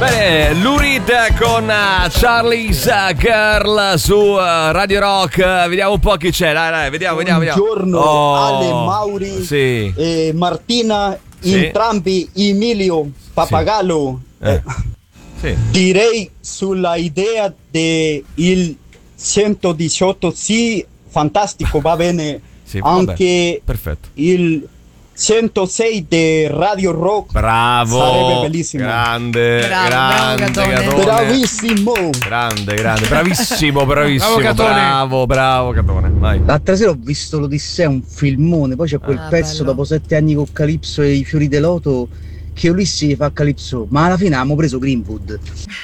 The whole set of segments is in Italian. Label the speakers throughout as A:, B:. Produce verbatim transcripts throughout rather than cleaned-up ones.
A: Bene, Lurid con uh, Charlie's uh, Girl su uh, Radio Rock. Uh, vediamo un po' chi c'è. Dai, dai, vediamo, vediamo, vediamo.
B: Buongiorno,
A: oh,
B: Ale, Mauri
A: sì.
B: e Martina,
A: sì.
B: entrambi Emilio, Papagallo.
A: Sì. Eh. Sì.
B: Direi sulla idea del centodiciotto, sì, fantastico, va bene.
A: Sì,
B: anche
A: perfetto.
B: Il centosei di Radio Rock.
A: Bravo,
B: sarebbe bellissimo.
A: Grande,
C: bravo,
A: grande
C: bravo
A: Catone.
B: Bravissimo.
A: Grande, grande, bravissimo, bravissimo.
D: Bravo, Catone.
A: Bravo, bravo Catone. Vai.
E: L'altra sera ho visto l'Odissea, un filmone, poi c'è quel
C: Ah,
E: pezzo
C: bello.
E: dopo sette anni con Calypso e i fiori del loto che Ulissi fa Calypso, ma alla fine abbiamo preso Greenwood.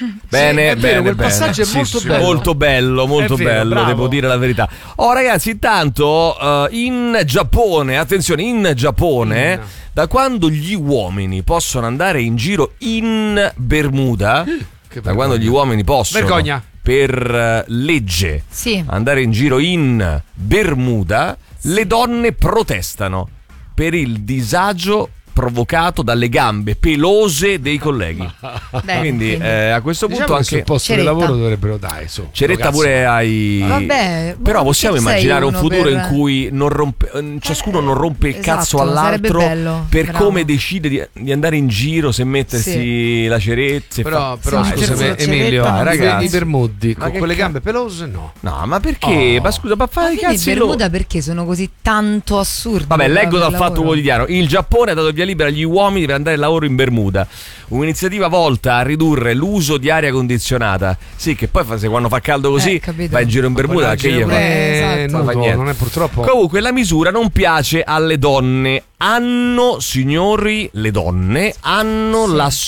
A: Bene,
D: è vero,
A: bene,
D: quel
A: bene.
D: passaggio è
A: Sì,
D: molto
A: sì,
D: bello.
A: molto bello, molto
D: È vero,
A: bello,
D: bravo.
A: devo dire la verità. Oh ragazzi, intanto uh, in Giappone, attenzione, in Giappone,
D: Mm.
A: da quando gli uomini possono andare in giro in Bermuda,
D: Che
A: da quando gli uomini possono
D: Vergogna.
A: per uh, legge
C: Sì.
A: andare in giro in Bermuda, le donne protestano per il disagio provocato dalle gambe pelose dei colleghi.
C: Beh,
A: Quindi
C: quindi.
A: eh, a questo punto
D: Diciamo che sul
A: anche
D: posto
C: Ceretta.
D: di lavoro dovrebbero dare su.
A: Ceretta
D: Cazzo.
A: pure hai.
C: Vabbè,
A: però
C: ma
A: possiamo
C: tu sei
A: immaginare un
C: uno
A: futuro
C: per-
A: in cui non rompe, eh, ciascuno non rompe il
C: esatto,
A: cazzo
C: sarebbe
A: all'altro
C: bello,
A: per
C: bravo.
A: come decide di, di andare in giro, se mettersi
C: Sì.
A: la ceretta. se
D: Però,
A: fa-
D: però
C: Sì,
D: scusami,
C: ceretta,
D: Emilio,
C: ceretta,
D: i-
A: ragazzi.
D: i bermuddi
A: Ma
D: con
A: che
D: quelle
A: ca-
D: gambe pelose, no.
A: No, ma perché?
D: Oh.
A: Ma scusa, ma fare i
C: Quindi
A: cazzi
C: in
A: loro.
C: Bermuda perché sono così tanto assurdi?
A: Vabbè,
C: per-
A: leggo
C: per
A: dal
C: lavoro?
A: Fatto Quotidiano. Il Giappone ha dato via libera agli uomini per andare al lavoro in Bermuda. Un'iniziativa volta a ridurre l'uso di aria condizionata. Sì, che poi fa- se quando fa caldo così
C: Eh, capito.
A: vai in giro in Bermuda, che gli
C: Eh,
A: fa?
C: esatto.
D: Eh,
A: Non fa
D: nudo,
A: niente.
D: non è purtroppo.
A: Comunque la misura non piace alle donne. Hanno, signori, le donne hanno
C: Sì.
A: la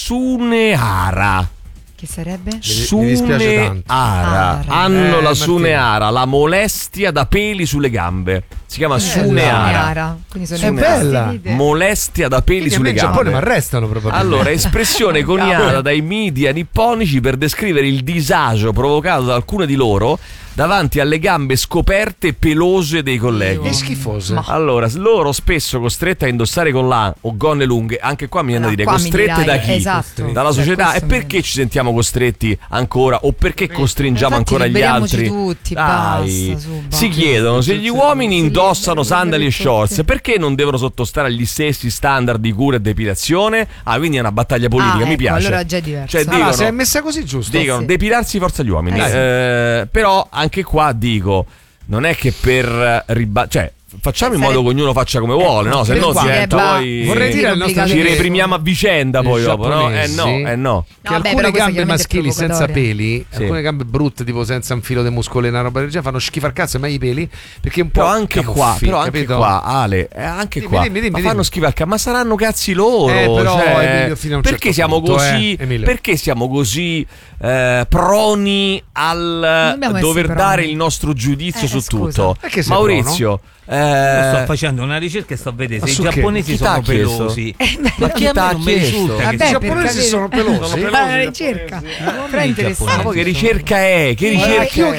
A: Suneara.
C: Che sarebbe?
D: mi dispiace tanto.
A: Suneara.
C: Ara.
A: Hanno
D: Eh,
A: la
D: Martina.
A: Suneara, la molestia da peli sulle gambe. Si chiama Suneara.
C: Suneara. Quindi sono
D: È
C: i
D: bella.
C: vestiti.
A: Molestia da peli
D: Quindi a me
A: sulle
D: in Giappone mi
A: gambe.
D: arrestano probabilmente.
A: Allora, espressione coniata dai media nipponici per descrivere il disagio provocato da alcune di loro davanti alle gambe scoperte e pelose dei colleghi.
D: che schifose.
C: Ma-
A: Allora, loro spesso costrette a indossare collan o gonne lunghe, anche qua mi viene da
C: No,
A: dire,
C: qua mi
A: costrette da
C: dirai,
A: chi?
C: esatto.
A: Dalla
C: Cioè,
A: società. E
C: questo mi-
A: perché ci sentiamo costretti ancora? O perché costringiamo
C: Infatti,
A: ancora gli
C: liberiamoci
A: altri?
C: tutti,
A: Dai.
C: basta, su, basta.
A: Si chiedono se gli uomini
C: Sì,
A: indossano
C: liberi
A: sandali e
C: tutti.
A: shorts, perché non devono sottostare agli stessi standard di cura e depilazione? Ah, quindi è una battaglia politica,
C: Ah,
A: mi
C: ecco,
A: piace.
C: allora già è diverso.
A: Cioè,
C: Ah,
A: dicono,
D: Allora, se è messa così giusto.
A: dicono
C: Sì.
A: depilarsi forza gli uomini.
C: Eh, sì.
A: Eh, però anche qua dico, non è che per riba- cioè facciamo in
C: Sare-
A: modo che ognuno faccia come vuole, no? Se
C: per
A: no
C: qua-
A: diventa
C: eh,
A: poi
D: vorrei dire al nostro
A: ci
D: amico-
A: reprimiamo a vicenda poi
D: I
A: dopo, no? Eh
D: giapponesi.
A: no, eh no.
D: Che
C: No, vabbè,
D: alcune
C: però questa
D: gambe
C: chiaramente è
D: maschili senza
C: provocatoria.
D: peli,
A: Sì.
D: alcune gambe brutte, tipo senza un filo di muscolo e una roba del genere, fanno schifo al cazzo e mai i peli. Perché un po'
A: Però anche qua,
D: camuffi,
A: però anche
D: capito?
A: qua, Ale, eh, anche
D: Dimmi,
A: qua,
D: dimmi, dimmi,
A: ma
D: dimmi.
A: fanno schifo al cazzo, ma saranno cazzi loro.
D: Eh, però,
A: cioè,
D: Emilio, fino a un
A: perché
D: certo
A: siamo
D: punto,
A: così,
D: eh, Emilio.
A: perché siamo così eh, proni al
C: dobbiamo
A: dover
C: essere
A: dare
C: proni.
A: il nostro giudizio
C: Eh,
A: su
C: scusa.
A: tutto?
D: Perché sei
A: Maurizio,
F: Io sto
A: eh,
F: facendo una ricerca e sto a vedere
D: Ma
F: se i
D: su che?
F: giapponesi
A: Chi t'ha
F: sono
A: chiesto?
F: pelosi.
A: ma
F: Perché
A: chi
F: a me
A: t'ha
F: non mi
A: chiesto?
F: risulta che
C: Vabbè,
D: I
C: per
D: giapponesi
C: capire.
D: sono pelosi.
C: Sono pelosi, la ricerca. Però è interessante.
A: Ma poi che ricerca è? Che ricerca
C: io